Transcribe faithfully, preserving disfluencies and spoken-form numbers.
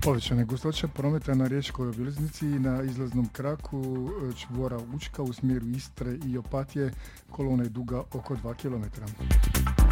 Povećane gustoće prometa na riječkoj obilaznici i na izlaznom kraku čvora Učka u smjeru Istre i Opatije. Kolona je duga oko dva kilometra.